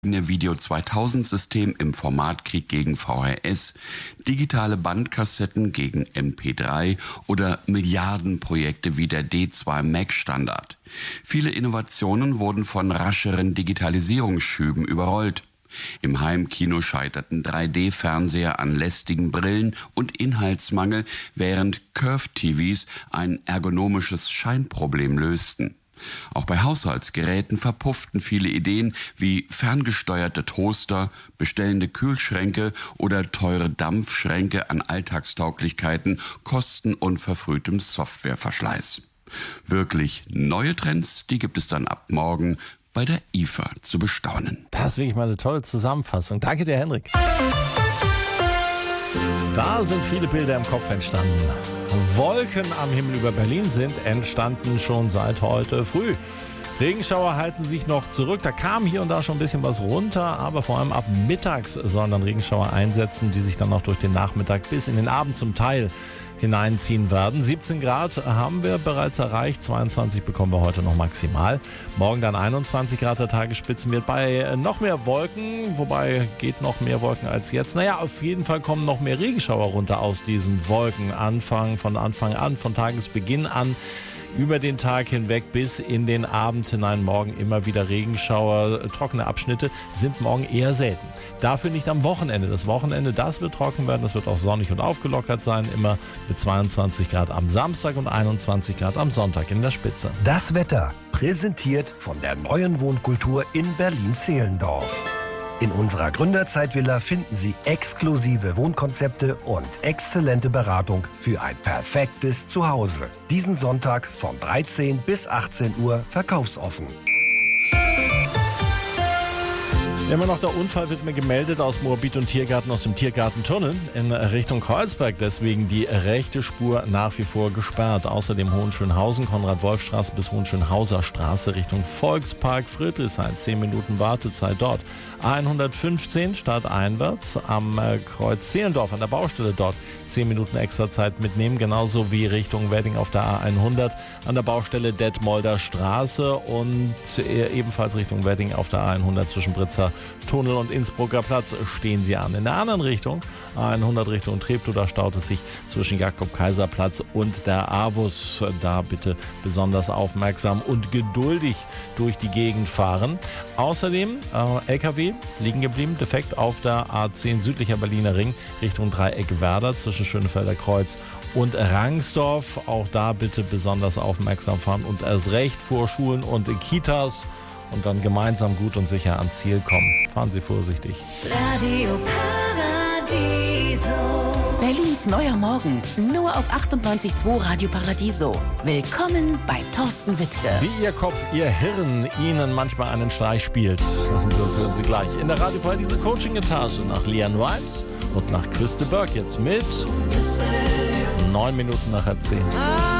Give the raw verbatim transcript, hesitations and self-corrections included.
Video zweitausend System im Formatkrieg gegen V H S, digitale Bandkassetten gegen M P drei oder Milliardenprojekte wie der D zwei Mac Standard. Viele Innovationen wurden von rascheren Digitalisierungsschüben überrollt. Im Heimkino scheiterten drei D Fernseher an lästigen Brillen und Inhaltsmangel, während Curved-T Vs ein ergonomisches Scheinproblem lösten. Auch bei Haushaltsgeräten verpufften viele Ideen wie ferngesteuerte Toaster, bestellende Kühlschränke oder teure Dampfschränke an Alltagstauglichkeiten, Kosten und verfrühtem Softwareverschleiß. Wirklich neue Trends, die gibt es dann ab morgen bei der I F A zu bestaunen. Das ist wirklich mal eine tolle Zusammenfassung. Danke dir, Henrik. Da sind viele Bilder im Kopf entstanden. Wolken am Himmel über Berlin sind entstanden schon seit heute früh. Regenschauer halten sich noch zurück. Da kam hier und da schon ein bisschen was runter, aber vor allem ab mittags sollen dann Regenschauer einsetzen, die sich dann noch durch den Nachmittag bis in den Abend zum Teil hineinziehen werden. siebzehn Grad haben wir bereits erreicht, zweiundzwanzig bekommen wir heute noch maximal. Morgen dann einundzwanzig Grad der Tagesspitzenwert bei noch mehr Wolken, wobei geht noch mehr Wolken als jetzt. Naja, auf jeden Fall kommen noch mehr Regenschauer runter aus diesen Wolken. Anfang, von Anfang an, von Tagesbeginn an, über den Tag hinweg bis in den Abend hinein. Morgen immer wieder Regenschauer. Trockene Abschnitte sind morgen eher selten. Dafür nicht am Wochenende. Das Wochenende, das wird trocken werden. Das wird auch sonnig und aufgelockert sein. Immer mit zweiundzwanzig Grad am Samstag und einundzwanzig Grad am Sonntag in der Spitze. Das Wetter präsentiert von der neuen Wohnkultur in Berlin-Zehlendorf. In unserer Gründerzeitvilla finden Sie exklusive Wohnkonzepte und exzellente Beratung für ein perfektes Zuhause. Diesen Sonntag von dreizehn bis achtzehn Uhr verkaufsoffen. Immer noch der Unfall wird mir gemeldet aus Moabit und Tiergarten, aus dem Tiergartentunnel in Richtung Kreuzberg. Deswegen die rechte Spur nach wie vor gesperrt. Außerdem Hohenschönhausen, Konrad-Wolf-Straße bis Hohenschönhauser Straße Richtung Volkspark Friedrichshain. zehn Minuten Wartezeit dort. A hundertfünfzehn stadteinwärts am Kreuz Zehlendorf, an der Baustelle dort. zehn Minuten extra Zeit mitnehmen. Genauso wie Richtung Wedding auf der A hundert an der Baustelle Detmolder Straße und ebenfalls Richtung Wedding auf der A hundert zwischen Britzer Tunnel und Innsbrucker Platz stehen sie an. In der anderen Richtung, A hundert Richtung Treptow, da staut es sich zwischen Jakob-Kaiser-Platz und der Avus. Da bitte besonders aufmerksam und geduldig durch die Gegend fahren. Außerdem äh, L K W liegen geblieben, defekt auf der A zehn südlicher Berliner Ring Richtung Dreieck Werder zwischen Schönefelder Kreuz und Rangsdorf. Auch da bitte besonders aufmerksam fahren und erst recht vor Schulen und Kitas und dann gemeinsam gut und sicher ans Ziel kommen. Fahren Sie vorsichtig. Radio Paradiso. Berlins neuer Morgen. Nur auf achtundneunzig Komma zwei Radio Paradiso. Willkommen bei Thorsten Wittke. Wie Ihr Kopf, Ihr Hirn Ihnen manchmal einen Streich spielt. Das hören Sie gleich. In der Radio Paradiso Coaching-Etage nach Leanne Rimes und nach Chris de Burgh jetzt mit neun Minuten nach zehn.